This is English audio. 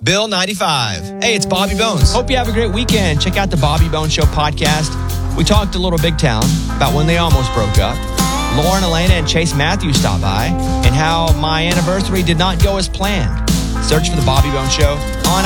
Bill 95. Hey, it's Bobby Bones. Hope you have a great weekend. Check out the Bobby Bones Show podcast. We talked a little Big Town about when they almost broke up. Lauren, Elena, and Chase Matthews stopped by, and how my anniversary did not go as planned. Search for the Bobby Bones Show on